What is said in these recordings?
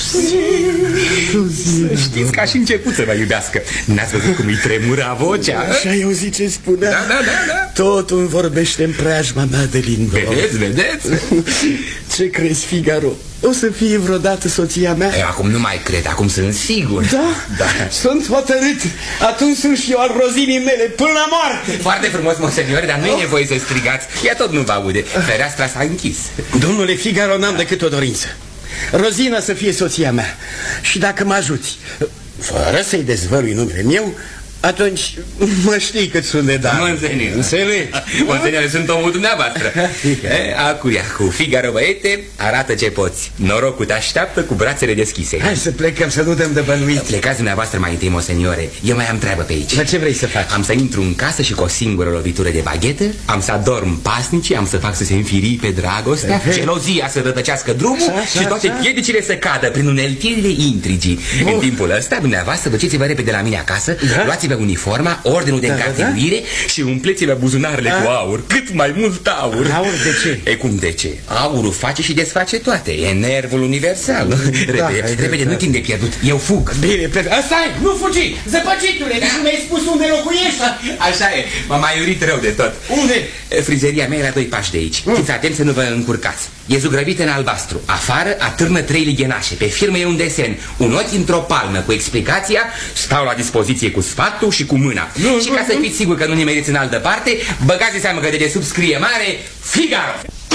Să știți că aș început să vă iubească. N-ați văzut cum îi tremura vocea? Așa ai auzit ce spunea? Da. Totul vorbește în preajma mea de Lindor. Vedeți? Ce crezi, Figaro? O să fie vreodată soția mea? Acum nu mai cred, acum sunt sigur. Da? Sunt hotărât. Atunci sunt și eu al rozinii mele până la moarte. Foarte frumos, monsenior, dar nu e nevoie să strigați. Ea tot nu vă aude. Fereastra s-a închis. Domnule Figaro, n-am decât o dorință. Rozina să fie soția mea. Și dacă mă ajuți, fără să-i dezvălui numele meu, atunci mă știi cât sunt de dat. Monsenior. Înțelegi? Monsenior, sunt omul dumneavoastră. Acu, Figaro, băiete, arată ce poți. Norocul te așteaptă cu brațele deschise. Hai să plecăm, să nu dăm de bănuit. Plecați dumneavoastră mai întâi, monseniore. Eu mai am treabă pe aici. Dar ce vrei să faci? Am să intru în casă și cu o singură lovitură de baghetă am să adorm pasnicii, am să fac să se înfirii pe dragostea, gelozia să rătăcească drumul și toate piedicile să cadă prin uneltirile intrigii. În timpul ăsta, dumneavoastră, duceți-vă repede la mine acasă, luați-vă uniforma, ordinul de încartiruire și umpleți-vă buzunarele cu aur. Cât mai mult aur. Aur de ce? E cum de ce? Aurul face și desface toate. E nervul universal. Repede, nu timp de pierdut. Eu fug. Bine, stai, nu fugi! Zăpăcitule, nu mi-ai spus unde locuiești. Așa e, m-a mai urit rău de tot. Unde? Frizeria mea e la 2 pași de aici. Fiți atenți să nu vă încurcați. E zugrăvită în albastru. Afară atârnă 3 lighenașe. Pe firmă e un desen. Un ochi într-o palmă cu explicația. Stau la dispoziție cu sfatul și cu mâna. Și ca să fiți sigur că nu nimeriți în altă parte, băgați seama că de desubt scrie mare Figaro.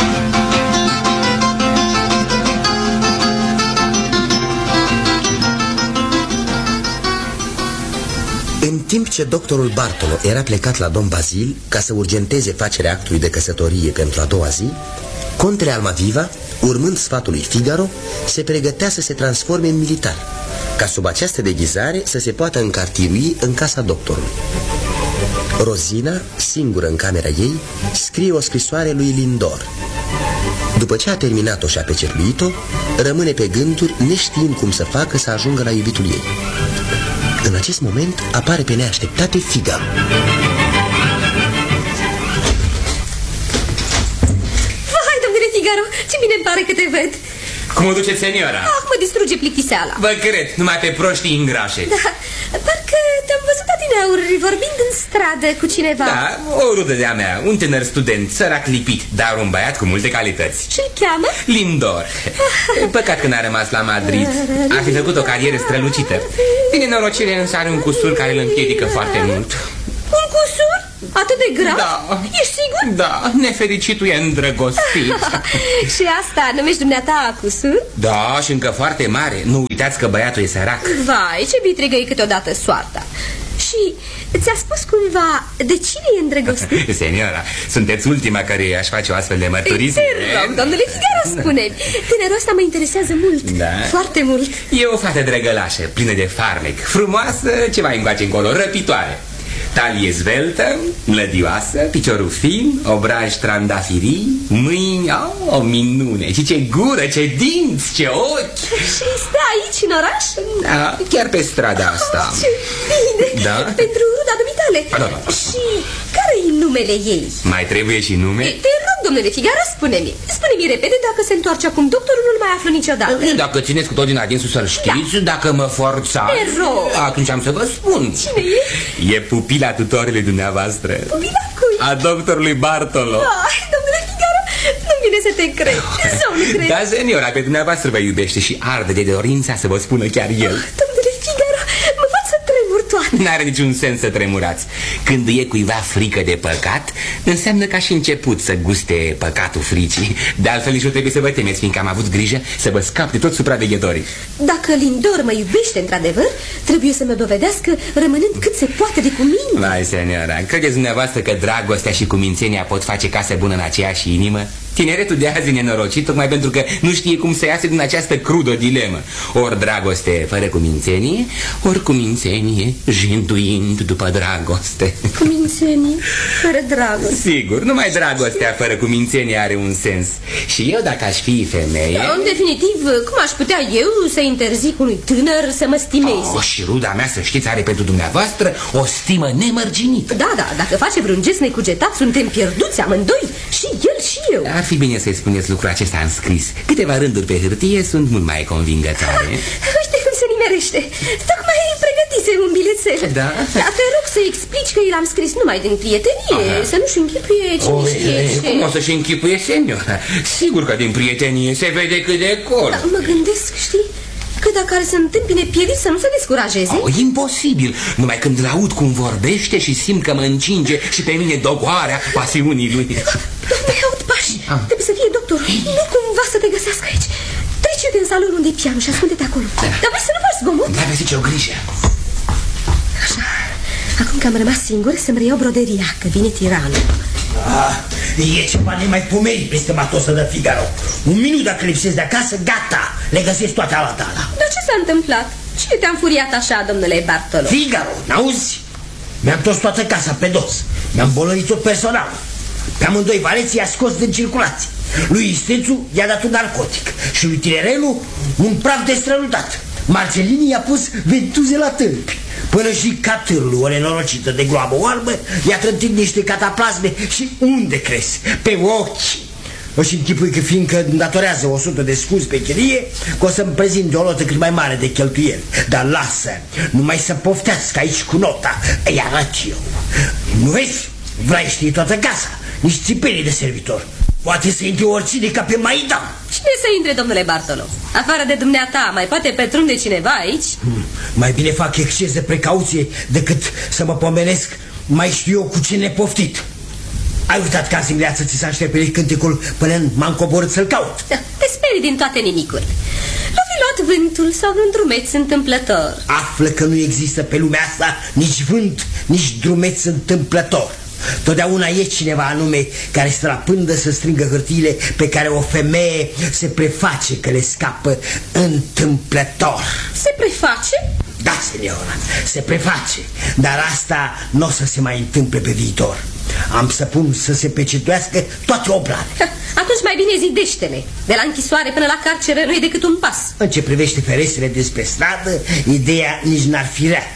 În timp ce doctorul Bartolo era plecat la domn Bazil ca să urgenteze facerea actului de căsătorie pentru a doua zi, contele Almaviva, urmând sfatul lui Figaro, se pregătea să se transforme în militar, ca sub această deghizare să se poată încartirui în casa doctorului. Rozina, singură în camera ei, scrie o scrisoare lui Lindor. După ce a terminat-o și a pecetluit-o, rămâne pe gânduri, neștiind cum să facă să ajungă la iubitul ei. În acest moment apare pe neașteptate Figaro. Hai, domnule Figaro, ce bine îmi pare că te ved. Cum o duceți, seniora? Mă distruge plictiseala. Vă cred, numai pe proștii îngrașe. Da, parcă te-am văzut adineauri vorbind în stradă cu cineva. Da, o rudă de-a mea, un tânăr student, sărac lipit, dar un băiat cu multe calități. Ce-l cheamă? Lindor. Păcat că n-a rămas la Madrid. Ar fi făcut o carieră strălucită. Din nenorocire însă are un cusur care îl împiedică foarte mult. Un cusur? Atât de grav? Da. Ești sigur? Da, nefericitul e îndrăgostit. Și asta numești dumneata cusur? Da, și încă foarte mare. Nu uitați că băiatul e sărac. Vai, ce vitregă e câteodată soarta. Și ți-a spus cuiva de cine e îndrăgostit? Seniora, sunteți ultima care aș face o astfel de mărturisire. Te rog, domnule Figaro, spune-mi. Tânărul ăsta mă interesează mult. Da? Foarte mult. E o fată drăgălașă, plină de farmec, frumoasă, ce mai încoace încolo, răpitoare. Talie zveltă, mlădioasă, piciorul fin, obraj trandafirii, mâini, o minune. Și ce gură, ce dinți, ce ochi. Și stă aici în oraș? Da, chiar pe strada asta. Ce bine, da? Pentru ruda dumitale. Da. Și care-i numele ei? Mai trebuie și nume? Te rog, domnule Figaro, spune-mi. Spune-mi repede dacă se întoarce acum doctorul, nu-l mai aflu niciodată. Dacă țineți cu tot din adinsul să-l știți, dacă mă forțați, te rog, atunci am să vă spun. Cine e? E pupila tutorului dumneavoastră. Pupila cui? A doctorului Bartolo. Domnule Figaro, nu vine să te cred. Sau nu cred? Da, seniora, pe dumneavoastră vă iubește și arde de dorința să vă spună chiar el. Domnule Figaro, mă fac să tremur toate. N-are niciun sens să tremurați. Când e cuiva frică de păcat, înseamnă că și început să guste păcatul fricii. De altfel nici nu trebuie să vă temeți, fiindcă am avut grijă să vă scap de toți supraveghetorii. Dacă Lindor mă iubește într-adevăr, trebuie să mă dovedească rămânând cât se poate de cuminte. Vai, seniora, credeți dumneavoastră că dragostea și cumințenia pot face casă bună în aceeași inimă? Tineretul de azi e nenorocit tocmai pentru că nu știe cum să iasă din această crudă dilemă. Ori dragoste fără cumințenie, ori cumințenie jinduind după dragoste. Cumințenie fără dragoste. Sigur, numai dragostea fără cumințenie are un sens. Și eu, dacă aș fi femeie... În definitiv, cum aș putea eu să interzic unui tânăr să mă stimeze? Și ruda mea, să știți, are pentru dumneavoastră o stimă nemărginită. Da, dacă face vreun gest necugetat, suntem pierduți amândoi, și el și eu. Ar fi bine să-i spuneți lucrul acesta în scris. Câteva rânduri pe hârtie sunt mult mai convingătoare. Uite cum se nimerește. Tocmai pregătise un bilețel. Da? Dar te rog să explici că el am scris numai din prietenie. Să nu-și închipuie cine știe ce. Cum o să-și închipuie, senior? Sigur că din prietenie se vede cât de col. Mă gândesc, știi, că dacă ar să întâmpine piedici să nu se descurajeze. Imposibil. Numai când îl aud cum vorbește și simt că mă încinge și pe mine dogoarea pasiunii lui. Mai aud pași. Trebuie să fie doctorul. Nu cumva să te găsească aici. Trece-te în salon unde e pianul și ascunde-te acolo. Dar vrei să nu faci zgomot? N-aveți nicio grijă. Așa. Acum că am rămas singur, să-mi reiau broderia, că vine tiranul. E ceva nemaipomenit peste matosă de Figaro. Un minut dacă lipsesc de acasă, gata, le găsesc toate ala-tala. Dar ce s-a întâmplat? Cine te-a înfuriat așa, domnule Bartolo? Figaro, n-auzi? Mi-am întors toată casa pe dos. Mi-am bolărit tot personalul. Pe amândoi valeți i-a scos din circulație. Lui Istețu i-a dat un narcotic și lui Tinerelu un praf de strălutat. Marcelini i-a pus ventuze la tâlpi. Până și catârul, o nenorocită de gloabă oarbă, i-a trântit niște cataplasme și unde crezi? Pe ochi. Își închipui că fiindcă îmi datorează 100 de scuzi pe chirie, că o să-mi prezint o notă cât mai mare de cheltuieli. Dar lasă, numai să poftească aici cu nota, îi arăt eu. Nu vezi? Vrei știi toată casa, nici țipenii de servitor. Poate să intre oricine ca pe Maidan. Cine să intre, domnule Bartolo? Afară de dumneata, mai poate pătrunde cineva aici? Mai bine fac exces de precauție decât să mă pomenesc. Mai știu eu cu cine poftit. Ai uitat că azi în viață ți s-a șterpelit cânticul până m-am coborât să-l caut. Te sperii din toate nimicuri. L-a fi luat vântul sau un drumeț întâmplător. Află că nu există pe lumea asta nici vânt, nici drumeț întâmplător. Totdeauna e cineva anume care stă la pândă să strângă hârtiile pe care o femeie se preface că le scapă întâmplător. Se preface? Da, seniora, se preface. Dar asta nu o să se mai întâmple pe viitor. Am să pun să se pecetuiască toate obrale. Atunci mai bine zidește-le. De la închisoare până la carceră nu e decât un pas. În ce privește ferestrele despre stradă, ideea nici n-ar fi rea.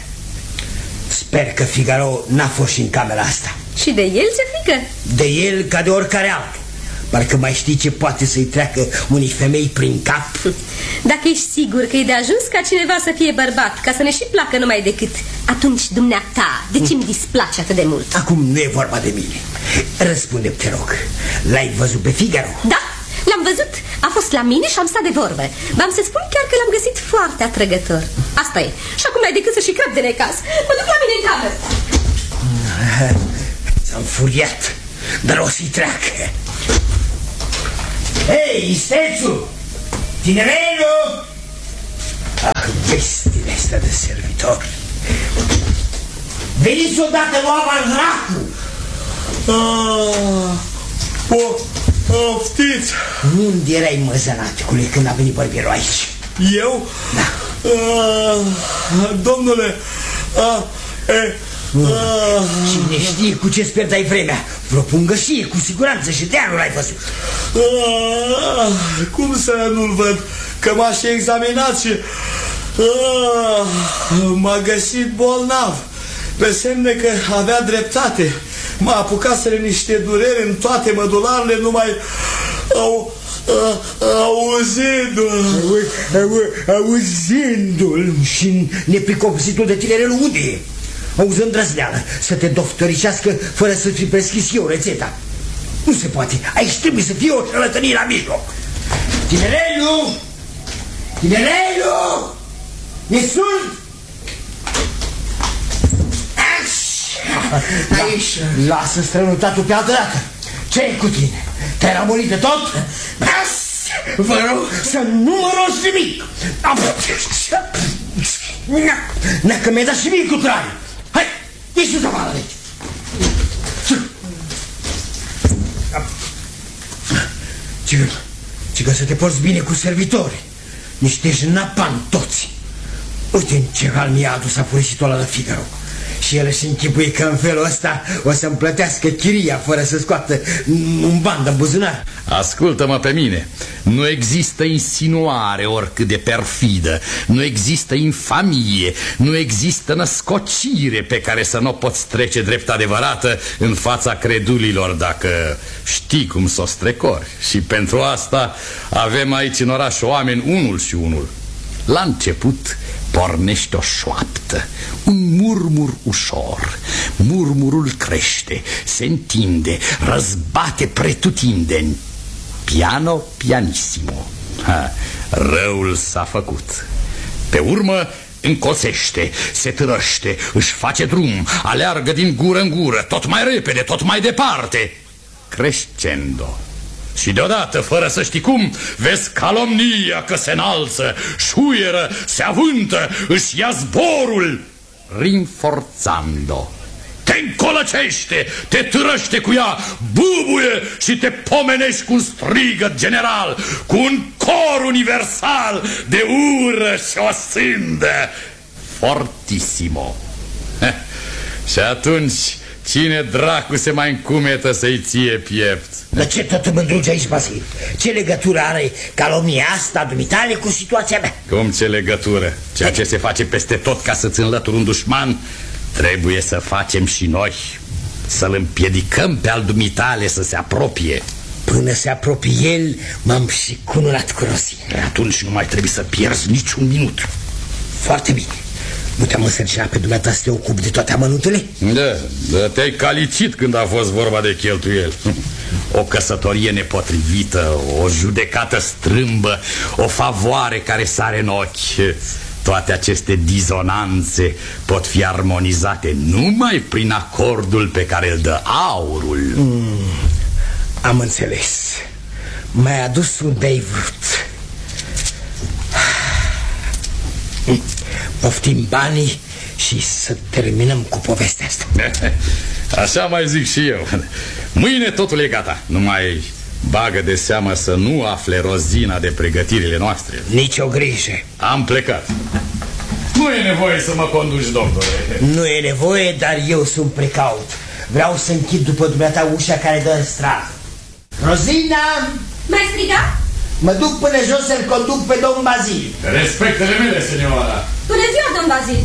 Sper că Figaro n-a fost și în camera asta. Și de el ce frică? De el ca de oricare altul. Parcă mai știi ce poate să-i treacă unei femei prin cap. Dacă ești sigur că e de ajuns ca cineva să fie bărbat, ca să ne și placă numai decât, atunci dumneata, de ce îmi displace atât de mult? Acum nu e vorba de mine. Răspunde-mi, te rog. L-ai văzut pe Figaro? Da, l-am văzut. A fost la mine și am stat de vorbă. V-am să spun chiar că l-am găsit foarte atrăgător. Asta e. Și acum n-ai decât să și crap de necaz. Mă duc la mine în cameră. S-am furiat, dar o să-i treacă. Hei, Istețu! Tinerelu! Ah, bestile astea de servitor. Veniți odată, luava în racu! Poftiți! Unde erai, mă, zănaticule, când a venit bărbierul aici? Eu? Da. Domnule, Cine știe cu ce sperdai vremea? Vreo pungășie, cu siguranță, și de-aia nu l-ai văzut. cum să nu-l văd? Că m-a și examinat și m-a găsit bolnav. Pe semne că avea dreptate. M-a apucaseră niște dureri în toate mădularele, numai Auzindu-l și nepricopsitul de Tinerelu unde e? Auzi, îndrăzneală să te doftăricească fără să fi prescris eu rețeta. Nu se poate, aici trebuie să fie o șălătănie la mijloc. Tinerelu! Tinerelu! Ne sunt? Aici. Lasă strănutatul pe altă dată. Ce-i cu tine? Te-ai ramolit de tot? Vă rog să nu mă rost nimic. Că mi-ai dat și mie cu trai. Hai, ieși sus afară de aici. Cică să te porți bine cu servitori. Niște jnapani toți. Uite în ce hal mi-a adus apurisitul ăla de Figaro. Și el își închipuie că în felul ăsta o să-mi plătească chiria fără să scoată un ban de buzunar. Ascultă-mă pe mine. Nu există insinuare oricât de perfidă, nu există infamie, nu există născocire pe care să nu o poți trece drept adevărată în fața credulilor dacă știi cum să o strecori. Și pentru asta avem aici în oraș oameni unul și unul. La început pornește o șoaptă, un murmur ușor. Murmurul crește, se întinde, răzbate pretutindeni. Piano pianissimo. Răul s-a făcut. Pe urmă încolțește, se târăște, își face drum, aleargă din gură în gură, tot mai repede, tot mai departe, crescendo. Și deodată, fără să știi cum, vezi calomnia că se înalță, șuieră, se avântă, își ia zborul, rinforzando. Te încolăcește, te târăște cu ea, bubuie și te pomenești cu un strigăt general, cu un cor universal de ură și o sândă. Fortissimo. Și atunci, cine dracu se mai încumetă să-i ție piept? De ce tot mândrugi aici, Basil? Ce legătură are calomnia asta dumitale cu situația mea? Cum ce legătură? Ceea ce se face peste tot ca să-ți înlături un dușman, trebuie să facem și noi. Să-l împiedicăm pe al dumitale să se apropie. Până se apropie el, m-am și cununat cu Rosina. Atunci nu mai trebuie să pierzi niciun minut. Foarte bine. Nu te-am însărcinat pe dumneata să te ocupi de toate amănuntele? Da, te-ai calicit când a fost vorba de cheltuieli. O căsătorie nepotrivită, o judecată strâmbă, o favoare care sare în ochi. Toate aceste dizonanțe pot fi armonizate numai prin acordul pe care îl dă aurul. Am înțeles. M-ai adus unde ai vrut. Poftim banii și să terminăm cu povestea asta. Așa mai zic și eu. Mâine totul e gata. Numai bagă de seamă să nu afle Rozina de pregătirile noastre. Nici o grijă. Am plecat. Nu e nevoie să mă conduci, doctore. Nu e nevoie, dar eu sunt precaut. Vreau să închid după dumneata ușa care dă în stradă. Rozina! M-ai strigat? Mă duc până jos să-l conduc pe domn Bazil. Respectele mele, senioara. Bună ziua, domn Bazil.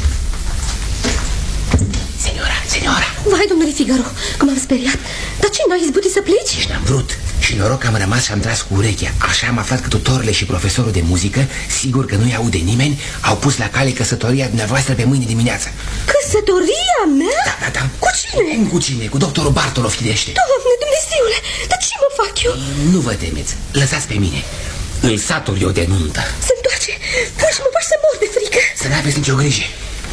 Senioara. Vai, domnule Figaro, cum am speriat. Dar ce, n-ai izbutit să pleci? Și n-am vrut. Și noroc că am rămas și am tras cu urechea. Așa am aflat că tutorele și profesorul de muzică, sigur că nu-i aude nimeni, au pus la cale căsătoria dumneavoastră pe mâine dimineață. Căsătoria mea? Da. Cu cine? Cu cine? Cu doctorul Bartolo, firește. Doamne, Dumnezeule, dar ce mă fac eu? Nu vă temeți, lăsați pe mine. Îl satur eu de nuntă. Se întoarce, până și mă faci să mor de frică. Să n-aveți nicio grijă.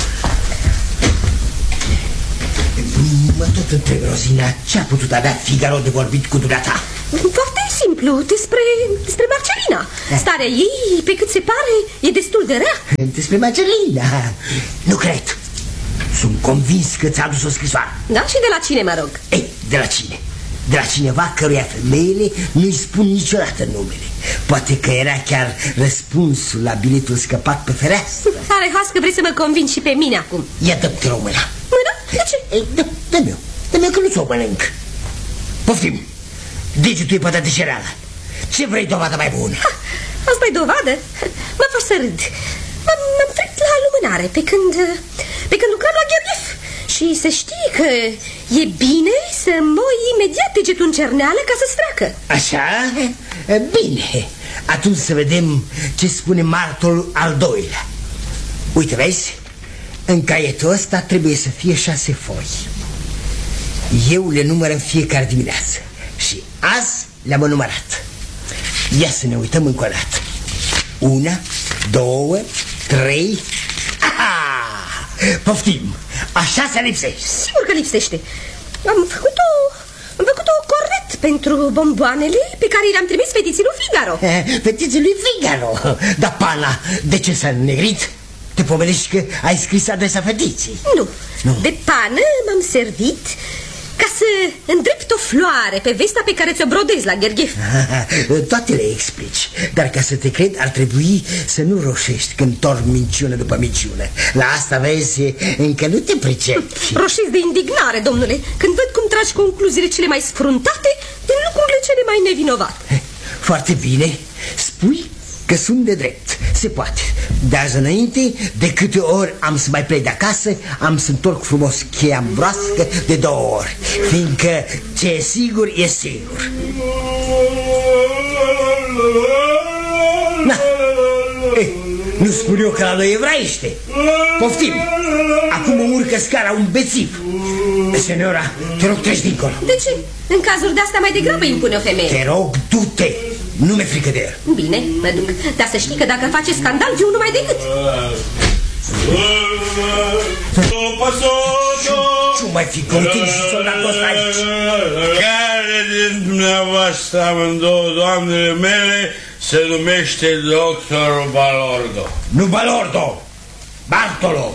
Mă tot întreb, Rozina, ce a putut avea Figaro de vorbit cu dumneata? Foarte simplu, despre Marcelina. Starea ei, pe cât se pare, e destul de rea. Despre Marcelina? Nu cred. Sunt convins că ți-a adus o scrisoare. Da? Și de la cine, mă rog? Ei, de la cine? De la cineva căruia femeile nu-i spun niciodată numele. Poate că era chiar răspunsul la biletul scăpat pe fereastră. Are has că vrei să mă convingi și pe mine acum. Ia dă-te româna. Mână? De ce? Dă-mi-o că nu ți-o mănânc. Poftim. Degetul e pătat de cereală. Ce vrei dovadă mai bună? Asta-i dovadă? Mă faci să râd. M-am trecut la lumânare pe când lucram la Gheorghef. Și să știi că e bine să moi imediat degetul în cerneală ca să-ți treacă. Așa? Bine. Atunci să vedem ce spune martorul al doilea. Uite, vezi? În caietul ăsta trebuie să fie 6 foi. Eu le număr în fiecare dimineață. Și azi le-am numărat. Ia să ne uităm încă o dată. 1, 2, 3. Aha! Poftim. Așa se lipsește. Sigur că lipsește. Am făcut-o corect pentru bomboanele pe care le-am trimis fetiții lui Figaro. Fetiții lui Figaro? Dar pana, de ce s-a negrit? Te pomenești că ai scris adresa fetiții? Nu. De pană m-am servit ca să îndrept o floare pe vesta pe care ți-o brodezi la Gherghef. Toate le explici, dar ca să te cred ar trebui să nu roșești când torni minciună după minciună. La asta, vezi, încă nu te pricepi. Roșesc de indignare, domnule, când văd cum tragi concluziile cele mai sfruntate din lucrurile cele mai nevinovate. Foarte bine, spui că sunt de drept, se poate. De azi înainte, de câte ori am să mai plec de acasă, am să întorc frumos cheia broască de 2 ori, fiindcă ce e sigur, e sigur. Na, nu spun eu că la noi evraiște. Poftim, acum urcă scara un bețiv. Senora, te rog, treci dincolo. De ce? În cazuri de astea mai degrabă impune o femeie. Te rog, du-te, nu mi-e frică de el. Bine, mă duc, dar să știi că dacă face scandal, viu numai decât. Ce mai fi continu și soldatul ăsta aici? Care din dumneavoastră amândouă, doamnele mele, se numește doctor Balordo? Nu Balordo, Bartolo.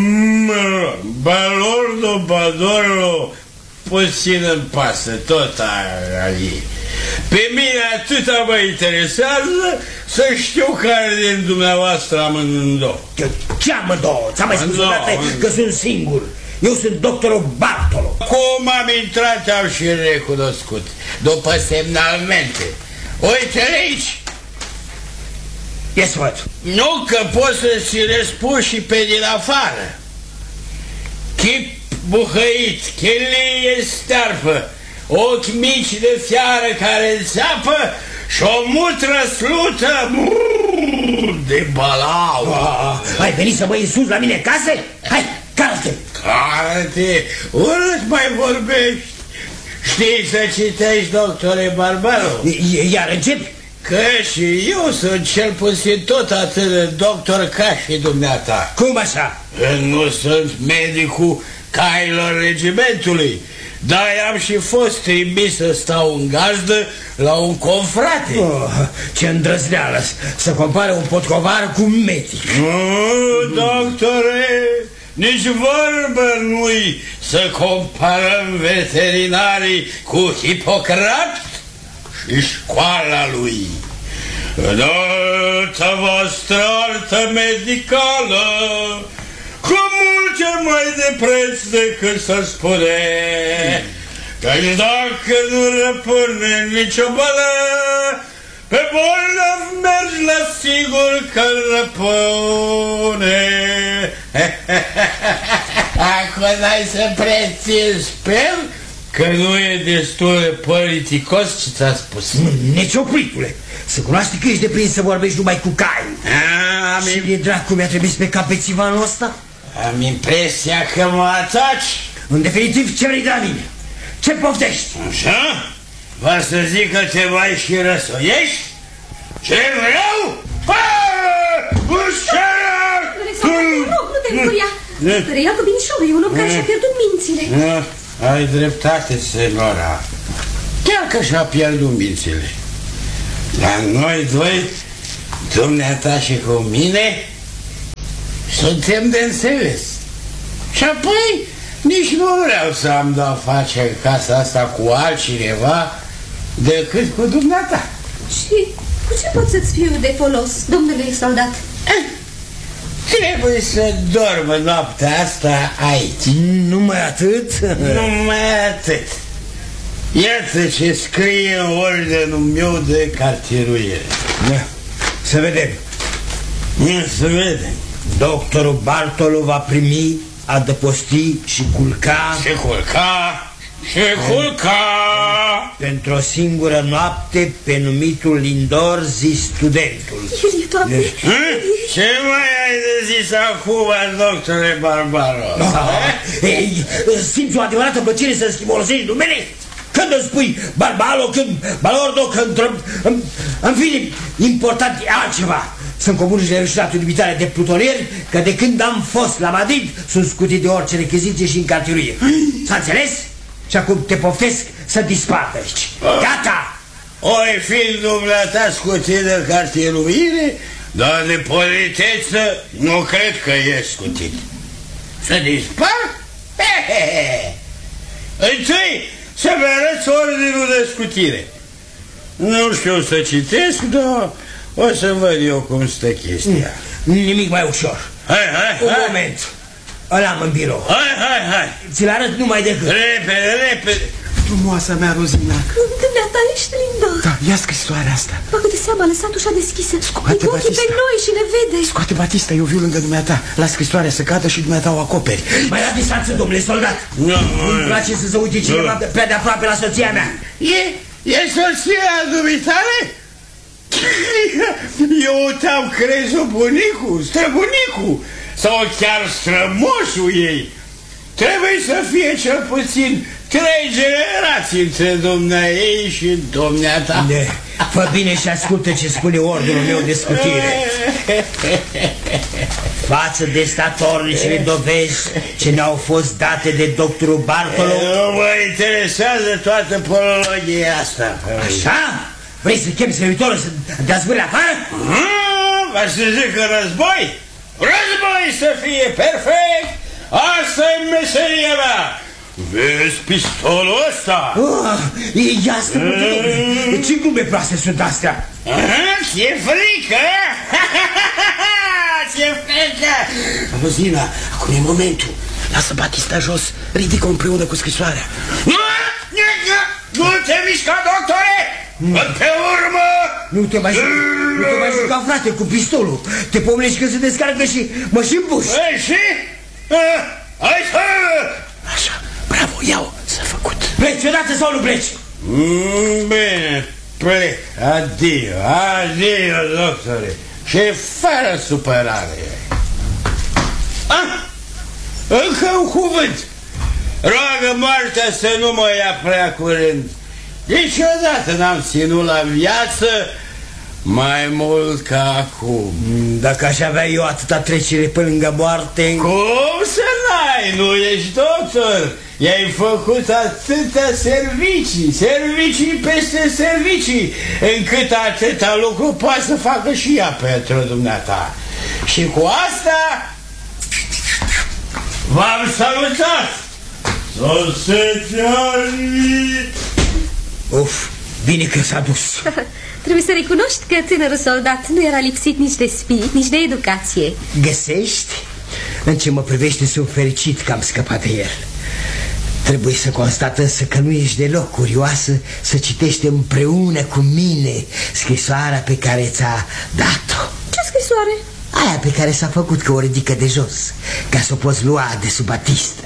Balordo, Badorlo, puțin îmi pasă, tot aia. Pe mine atâta mă interesează să știu care din dumneavoastră amândouă. Ce amândouă? Ți-am mai spus odată că sunt singur. Eu sunt doctorul Bartolo. Cum am intrat, am și recunoscut, după semnalmente. Uite-l aici. Ia să văd. Nu că pot să-ți răspund și pe din afară. Chip buhăit, chelie stearpă, ochi mici de fiară care înțeapă și o mutră slută de balau. Ai venit să mă insulți la mine în casă? Hai, calcă-te! Calcă-te, urât mai vorbești. Știi să citești, doctore Barbaro? Iar începi? Că și eu sunt cel puțin tot atât de doctor ca și dumneata. Cum așa? Nu sunt medicul cailor regimentului, dar am și fost trimis să stau în gazdă la un confrate. Ce îndrăzneală să compare un potcovar cu un medic. Doctore, nici vorbă nu-i să comparăm veterinarii cu Hipocrat și școala lui. În alta voastră artă medicală, cu multe mai de preț decât să spune, că dacă nu răpune nicio bolă, pe bolnav mergi la sigur că răpune. Acum n-ai să prețezi pe el, că nu e destul de politicos ce ți-a spus. Neciopritule, să cunoaște că ești deprins să vorbești numai cu cai. Și de dracu mi-a trimis pe cap pe țivanul ăsta? Am impresia că mă ataci. În definitiv, ce vrei de la mine? Ce poftești? Așa? Va să zic că te mai și răsoiești? Ce vreau? Nu te bucuria. Ia cu binișorul, e un om care și-a pierdut mințile. Ai dreptate, senora. Chiar că și-a pierdut mințile. Dar noi doi, dumneata și cu mine, suntem de înțeles. Și apoi nici nu vreau să am de-a face în casa asta cu altcineva decât cu dumneata. Și cu ce pot să-ți fiu de folos, domnule soldat? Trebuie să dorm noaptea asta aici. Numai atât? Numai atât. Iată ce scrie în ordinul meu de cartieruiere. Să vedem. Să vedem. Doctorul Bartolo va primi, adăposti și culca. Și culca. Și culca. Pentru o singură noapte pe numitul Lindor, zi studentul. Ce mai ai de zis acum, doctore Barbaro? Simți o adevărată plăcere să schimolosești numele? Când îmi spui Barbalo, când Balordo, când... În fine, important e altceva. Sunt comunici de rușinatul iubitare de plutonieri, că de când am fost la Madrid sunt scutit de orice rechiziție și în cartieruie. S-a înțeles? Și acum te poftesc să dispară aici. Gata! Oi fi dumneata scutit de cartieruire, dar de politeță nu cred că e scutit. Să dispar? Întâi să-mi arăți ordinul de scutire. Nu știu să citesc, dar o să văd eu cum stă chestia. Nimic mai ușor. Hai. Un moment. Ăla-am în birou. Hai. Ți-l arăt numai decât. Repede. Frumoasa mea, Rozina. Dumneata, ești lindă. Da, ia scrisoarea asta. Bagă-te seama, a lăsat ușa deschisă. Scoate Cu ochii pe Batista. noi și ne vede. Scoate Batista, eu viu lângă dumneata. La scrisoarea să cadă și dumneata o acoperi. Mai la distanță, domnule soldat. Nu-mi place să se uite cineva pe de aproape la soția mea. E soția dumitale? Eu te-am crezut bunicul, străbunicul sau chiar strămoșul ei. Trebuie să fie cel puțin 3 generații între dumneaei și dumneata. Fă bine și ascultă ce spune ordinul meu de scutire. Față de statornicele dovezi ce ne-au fost date de doctorul Bartolo. Nu mă interesează toată polologia asta. Așa? Vrei să chem servitorul să dea zbârle afară? Vă să zic că război? Război să fie perfect! Asta e meseria mea! Vezi pistolul ăsta? Ia stăpâne, domnule, ce glume proaste sunt astea? Ți-e frică? Ți-e frică? Rozina, acum e momentul. Lasă Batista jos, ridică împreună cu scrisoarea. Nu te mișca, doctore! Pe urmă! Nu te mai juca, frate, cu pistolul. Te pomenești că se descarcă și mă și îmbuși. Și? Hai să... Așa, bravo, ia-o, s-a făcut. Pleci odată sau nu pleci? Bine, plec. Adio, doctore. Și fără supărare. Încă un cuvânt. Roagă moartea să nu mă ia prea curând. Niciodată n-am ținut la viață mai mult ca acum. Dacă aș avea eu atâta trecere pe lângă moarte... Cum să n-ai? Nu ești doctor. I-ai făcut atâtea servicii peste servicii, încât atâta lucru poate să facă și ea pentru dumneata. Și cu asta v-am salutat. Uf, bine că s-a dus. Trebuie să recunoști că tânărul soldat nu era lipsit nici de spirit, nici de educație. Găsești? În ce mă privește sunt fericit că am scăpat de el. Trebuie să constat însă că nu ești deloc curioasă să citești împreună cu mine scrisoarea pe care ți-a dat-o. Ce scrisoare? Aia pe care s-a făcut că o ridică de jos, ca să o poți lua de sub Batista.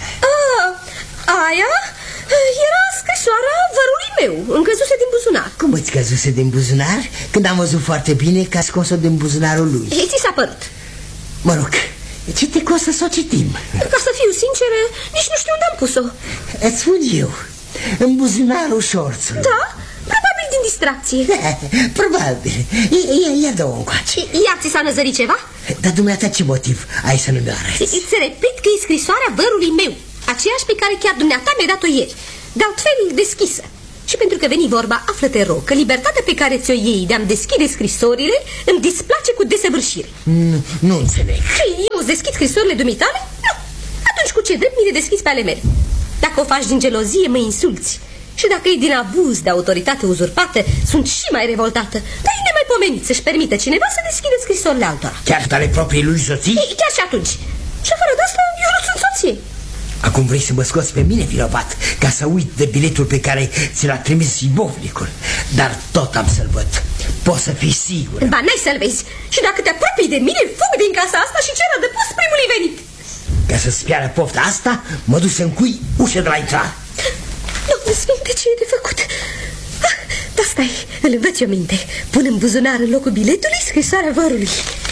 Aia era scrisoarea vărului meu, îmi căzuse din buzunar. Cum îți căzuse din buzunar? Când am văzut foarte bine că a scos-o din buzunarul lui. Ți s-a părut? Mă rog, ce te costă să o citim? Ca să fiu sinceră, nici nu știu unde am pus-o. Îți spun eu, în buzunarul șorțului. Da? Probabil din distracție. Probabil. Ia dă-o încoace. Iar ți s-a năzărit ceva? Dar dumneata ce motiv ai să nu mi-o arăți? Îți repet că e scrisoarea vărului meu, aceeași pe care chiar dumneata mi-a dat-o ieri, de altfel deschisă. Și pentru că veni vorba, află-te rog că libertatea pe care ți-o iei de a-mi deschide scrisorile îmi displace cu desăvârșire. Nu înțeleg. Și eu îți deschid scrisorile dumitale? Nu. Atunci cu ce drept mi le deschizi pe ale mele? Dacă o faci din gelozie, mă insulți. Și dacă e din abuz de autoritate uzurpată, sunt și mai revoltată. Dar e nemaipomenit să-și permită cineva să deschide scrisorile altora. Chiar ale propriei lui soții? Chiar și atunci. Și afară de asta, eu nu sunt soție. Acum vrei să mă scoți pe mine vinovat, ca să uit de biletul pe care ți l-a trimis ibovnicul. Dar tot am să-l văd. Poți să fii sigur. Ba, n-ai să-l vezi. Și dacă te apropii de mine, fug din casa asta și cer adăpost primului venit. Ca să-ți piară pofta asta, mă duc să încui ușa de la intrare. Doamne Sfinte, ce e de făcut? Dar stai, îl învăț eu minte. Pun în buzunar în locul biletului scrisoarea vărului.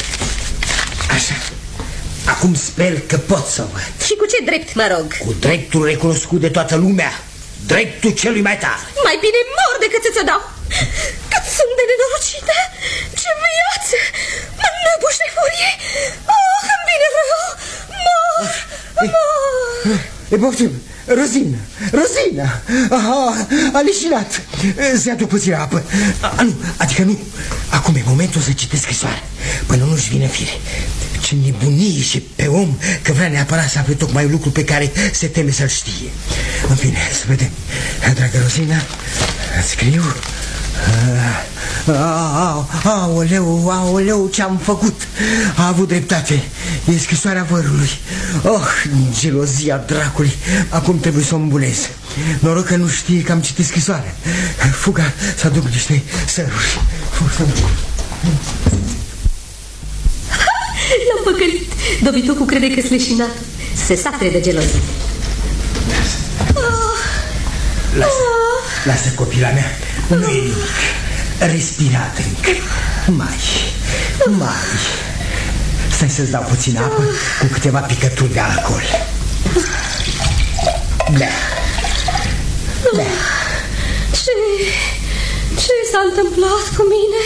Așa. Acum sper că pot să o văd. Și cu ce drept, mă rog? Cu dreptul recunoscut de toată lumea. Dreptul celui mai tare. Mai bine mor decât să-ți o dau. Cât sunt de nenorocită. Ce viață. Mă năbuș de furie. Oh, îmi vine rău. Mor. E poftim. Rozina. A leșinat. Se aduc puțin apă. Nu, adică nu. Acum e momentul să citesc scrisoarea. Până nu-și vine fire. Ce nebunie și pe om că vrea neapărat să afle tocmai un lucru pe care se teme să-l știe. În fine, să vedem. Dragă Rozina, îți scriu. Aoleu, ce-am făcut? A avut dreptate. E scrisoarea vărului. Gelozia dracului. Acum trebuie să o îmbunez. Noroc că nu știe că am citit scrisoarea. Fuga să aduc niște săruri. L-am păcălit. Dobitocul crede că-s leșinat. Se satre de gelozie. Lasă, copila mea. Nu e nimic. Respirat încă. Mai. Stai să-ți dau puțină apă cu câteva picături de alcool. Da. Ce s-a întâmplat cu mine?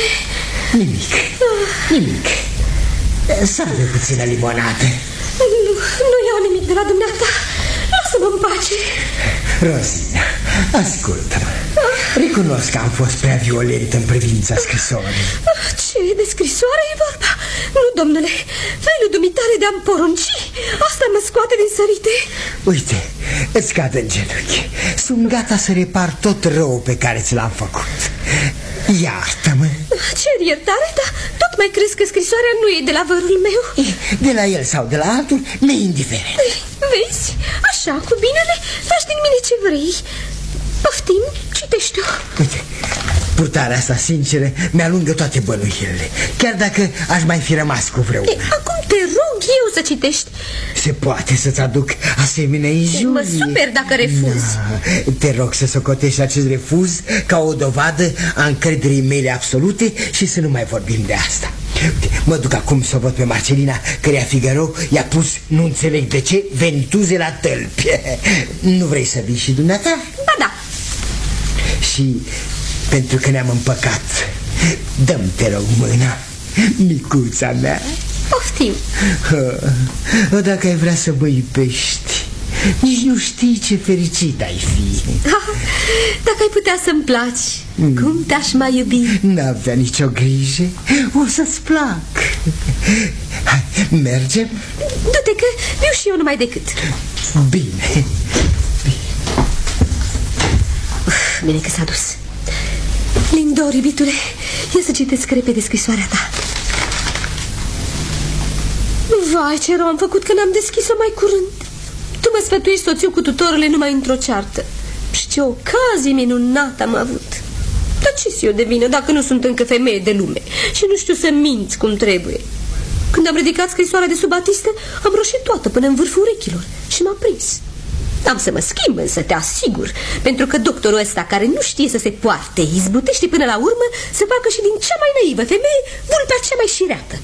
Nimic. Sarde puțină limonată. Nu iau nimic de la dumneata. Lasă-mă în pace. Rozina, ascultă-mă. Recunosc că am fost prea violent în privința scrisorii. Ce de scrisoare e vorba? Nu, domnule, felul dumitare de a-mi porunci. Asta mă scoate din sărite. Uite, îți cad în genunchi. Sunt gata să repar tot rău pe care ți l-am făcut. Iartă-mă. Cer iertare, dar tot mai crezi că scrisoarea nu e de la vărul meu? De la el sau de la altul, mi-e indiferent. Vezi, așa, cu binele, faci din mine ce vrei. Poftim, citește-o. Uite, purtarea asta sinceră mi-alungă toate bănuielile. Chiar dacă aș mai fi rămas cu vreuna. Acum te rog eu să citești. Se poate să-ți aduc asemenea injurie? Mă super dacă refuzi. Te rog să socotești acest refuz ca o dovadă a încrederii mele absolute și să nu mai vorbim de asta. Uite, mă duc acum să o văd pe Marcelina, căreia Figaro i-a pus, nu înțeleg de ce, ventuze la tălpi. Nu vrei să vii și dumneata? Ba da. Și pentru că ne-am împăcat, dă-mi, te rog, mâna, micuța mea. Poftim. Dacă ai vrea să mă iubești, nici nu știi ce fericit ai fi. Dacă ai putea să-mi placi, cum te-aș mai iubi? N-avea nicio grijă, o să-ți plac. Hai, mergem? Du-te că viu și eu numai decât. Bine. Bine că s-a dus. Lindor, iubitule, ia să citesc repede scrisoarea ta. Vai, ce rău am făcut că n-am deschis-o mai curând. Tu mă sfătuiești soțiu cu tutorele numai într-o ceartă. Și ce ocazie minunată am avut. Dar ce-s eu de vină dacă nu sunt încă femeie de lume și nu știu să minți cum trebuie? Când am ridicat scrisoarea de sub batistă, am roșit toată până în vârful urechilor și m-a prins. Am să mă schimb, însă te asigur, pentru că doctorul ăsta, care nu știe să se poarte, izbutește până la urmă să facă și din cea mai naivă femeie vulpea cea mai șireată.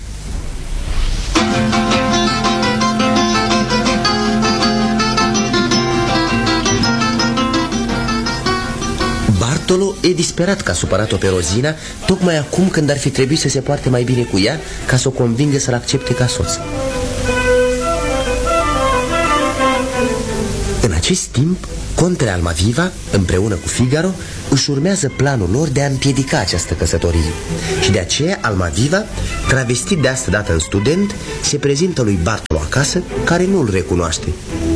Bartolo e disperat că a supărat-o pe Rozina, tocmai acum când ar fi trebuit să se poarte mai bine cu ea, ca să o convingă să-l accepte ca soț. În acest timp, contele Almaviva, împreună cu Figaro, își urmează planul lor de a împiedica această căsătorie. Și de aceea Almaviva, travestit de asta dată în student, se prezintă lui Bartolo acasă, care nu îl recunoaște.